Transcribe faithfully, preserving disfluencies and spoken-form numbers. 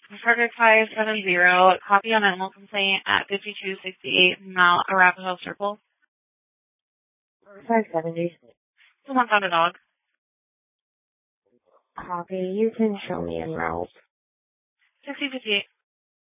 Project five seven zero, copy on animal complaint at fifty-two sixty-eight Mount Arapahoe Circle. five seventy. Someone found a dog. Copy. You can show me en route. sixty fifty-eight.